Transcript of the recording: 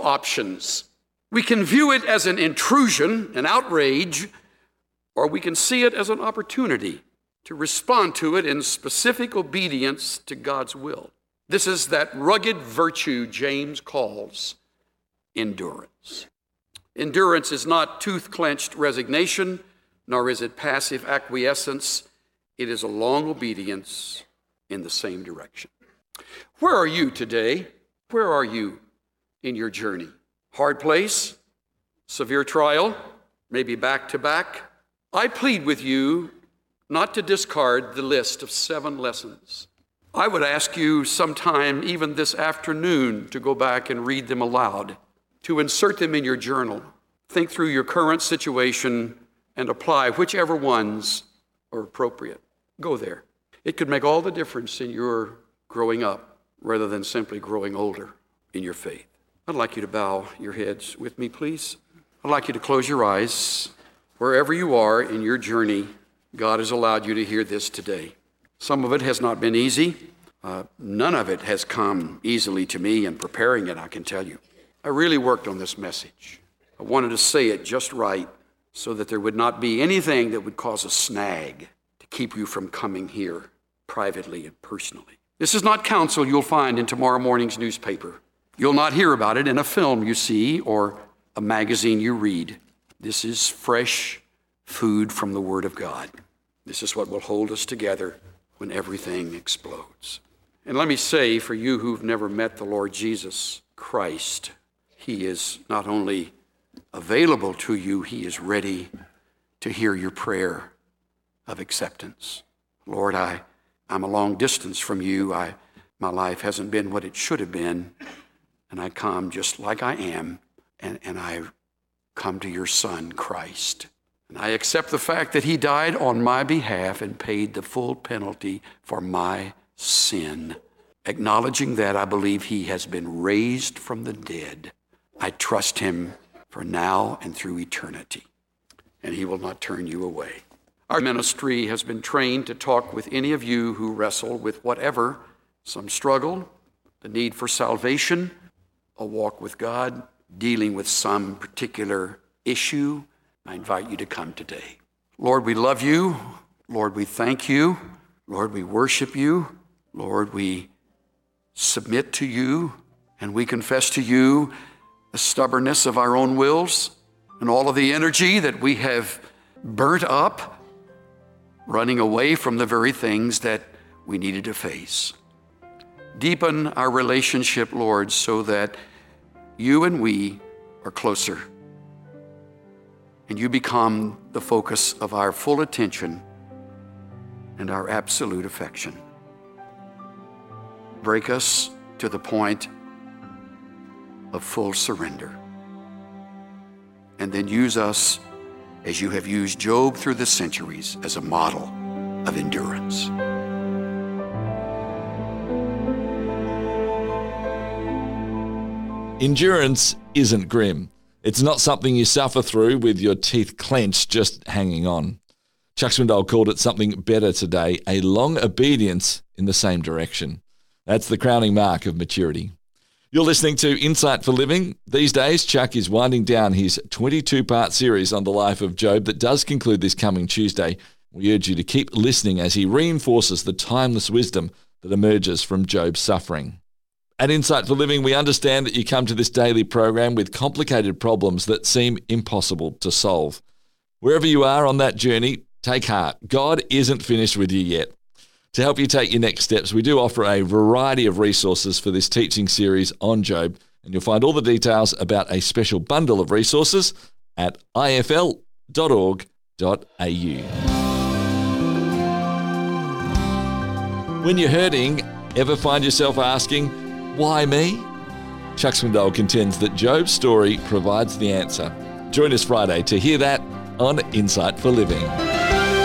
two options. We can view it as an intrusion, an outrage, or we can see it as an opportunity to respond to it in specific obedience to God's will. This is that rugged virtue James calls endurance. Endurance is not tooth-clenched resignation, nor is it passive acquiescence. It is a long obedience in the same direction. Where are you today? Where are you in your journey? Hard place? Severe trial? Maybe back to back? I plead with you not to discard the list of 7 lessons. I would ask you sometime, even this afternoon, to go back and read them aloud, to insert them in your journal. Think through your current situation and apply whichever ones are appropriate. Go there. It could make all the difference in your growing up rather than simply growing older in your faith. I'd like you to bow your heads with me, please. I'd like you to close your eyes. Wherever you are in your journey, God has allowed you to hear this today. Some of it has not been easy. None of it has come easily to me in preparing it, I can tell you. I really worked on this message. I wanted to say it just right so that there would not be anything that would cause a snag to keep you from coming here privately and personally. This is not counsel you'll find in tomorrow morning's newspaper. You'll not hear about it in a film you see or a magazine you read. This is fresh food from the Word of God. This is what will hold us together when everything explodes. And let me say, for you who've never met the Lord Jesus Christ, He is not only available to you, He is ready to hear your prayer of acceptance. Lord, I'm a long distance from you. My life hasn't been what it should have been, and I come just like I am, and I come to your Son, Christ. And I accept the fact that He died on my behalf and paid the full penalty for my sin. Acknowledging that, I believe He has been raised from the dead. I trust Him for now and through eternity, and He will not turn you away. Our ministry has been trained to talk with any of you who wrestle with whatever, some struggle, the need for salvation, a walk with God, dealing with some particular issue. I invite you to come today. Lord, we love you. Lord, we thank you. Lord, we worship you. Lord, we submit to you, and we confess to you the stubbornness of our own wills and all of the energy that we have burnt up, running away from the very things that we needed to face. Deepen our relationship, Lord, so that you and we are closer, and you become the focus of our full attention and our absolute affection. Break us to the point of full surrender, and then use us as you have used Job through the centuries as a model of endurance. Endurance isn't grim. It's not something you suffer through with your teeth clenched just hanging on. Chuck Swindoll called it something better today, a long obedience in the same direction. That's the crowning mark of maturity. You're listening to Insight for Living. These days, Chuck is winding down his 22-part series on the life of Job that does conclude this coming Tuesday. We urge you to keep listening as he reinforces the timeless wisdom that emerges from Job's suffering. At Insight for Living, we understand that you come to this daily program with complicated problems that seem impossible to solve. Wherever you are on that journey, take heart. God isn't finished with you yet. To help you take your next steps, we do offer a variety of resources for this teaching series on Job, and you'll find all the details about a special bundle of resources at ifl.org.au. When you're hurting, ever find yourself asking, why me? Chuck Swindoll contends that Job's story provides the answer. Join us Friday to hear that on Insight for Living.